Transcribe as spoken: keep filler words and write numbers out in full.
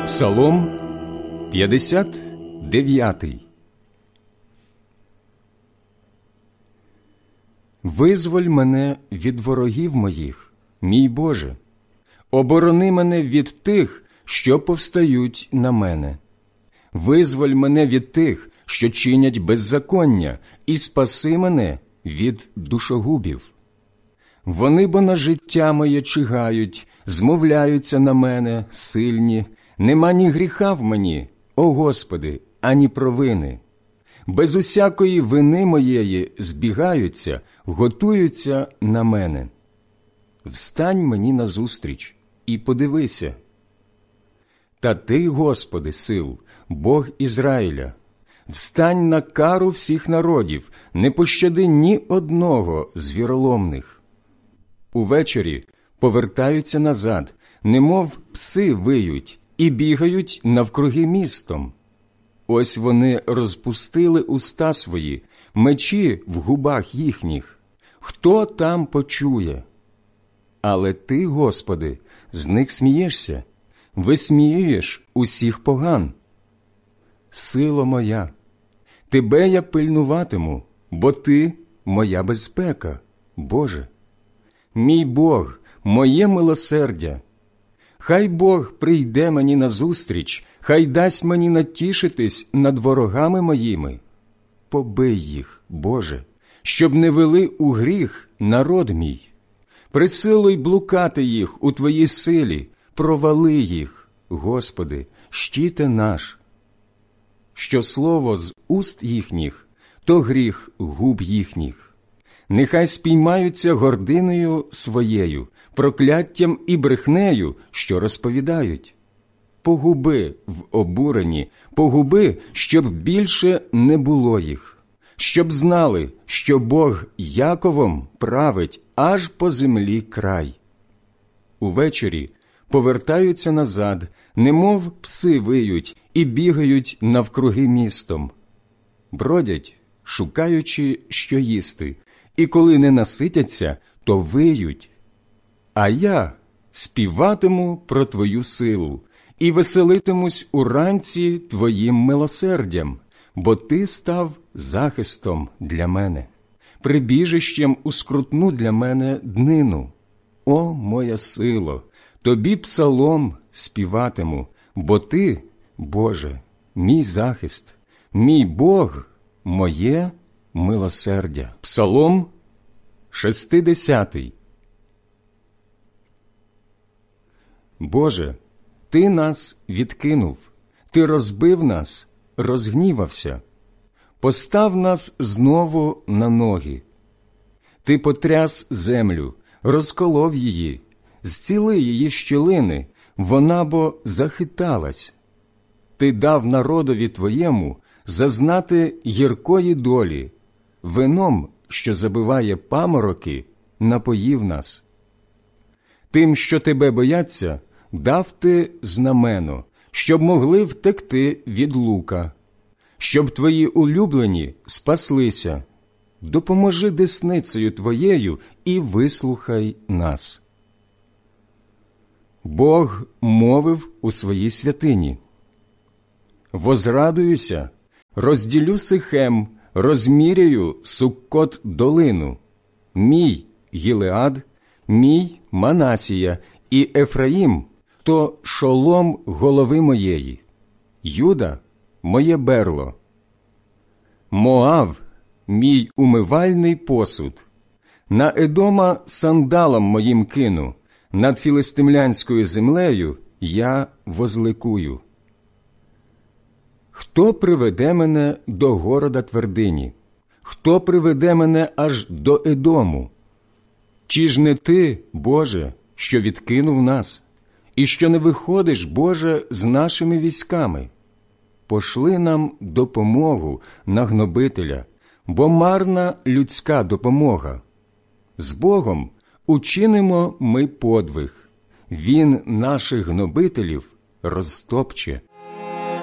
Псалом п'ятдесят дев'ятий. Визволь мене від ворогів моїх, мій Боже, оборони мене від тих, що повстають на мене. Визволь мене від тих, що чинять беззаконня, і спаси мене від душогубів. Вони бо на життя моє чигають, змовляються на мене, сильні. Нема ні гріха в мені, о Господи, ані провини. Без усякої вини моєї збігаються, готуються на мене. Встань мені назустріч і подивися. Та Ти, Господи, сил, Бог Ізраїля, встань на кару всіх народів, не пощади ні одного з віроломних. Увечері повертаються назад, немов пси виють, і бігають навкруги містом. Ось вони розпустили уста свої, мечі в губах їхніх. Хто там почує? Але Ти, Господи, з них смієшся, висміюєш усіх поган. Сило моя, Тебе я пильнуватиму, бо Ти – моя безпека, Боже. Мій Бог, моє милосердя. Хай Бог прийде мені назустріч, хай дасть мені натішитись над ворогами моїми. Побий їх, Боже, щоб не вели у гріх народ мій. Присилуй блукати їх у Твоїй силі, провали їх, Господи, щите наш. Що слово з уст їхніх, то гріх губ їхніх. Нехай спіймаються гординою своєю, прокляттям і брехнею, що розповідають. Погуби в обуренні, погуби, щоб більше не було їх, щоб знали, що Бог Яковом править аж по землі край. Увечері повертаються назад, немов пси виють і бігають навкруги містом. Бродять, шукаючи, що їсти, і коли не наситяться, то виють. А я співатиму про Твою силу і веселитимусь уранці Твоїм милосердям, бо Ти став захистом для мене, прибіжищем у скрутну для мене днину. О, моя сило, Тобі псалом співатиму, бо Ти, Боже, мій захист, мій Бог, моє милосердя. Псалом шестидесятий. Боже, Ти нас відкинув, Ти розбив нас, розгнівався. Постав нас знову на ноги. Ти потряс землю, розколов її, зціли її щілини, вона бо захиталась. Ти дав народові Твоєму зазнати гіркої долі, вином, що забиває памороки, напоїв нас. Тим, що Тебе бояться, дав Ти знамено, щоб могли втекти від лука, щоб Твої улюблені спаслися. Допоможи десницею Твоєю і вислухай нас. Бог мовив у своїй святині: «Возрадуюся, розділю Сихем, розміряю Суккот долину. Мій Гілеад, мій Манасія і Ефраїм – то шолом голови моєї, Юда – моє берло. Моав – мій умивальний посуд. На Едома сандалом моїм кину, над філистимлянською землею я возликую. Хто приведе мене до города твердині? Хто приведе мене аж до Едому? Чи ж не Ти, Боже, що відкинув нас, і що не виходиш, Боже, з нашими військами? Пошли нам допомогу на гнобителя, бо марна людська допомога. З Богом учинимо ми подвиг, Він наших гнобителів розтопче».